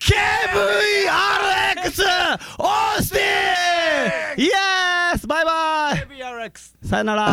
KVRX オースティンイエースバイバイ KVRX さよなら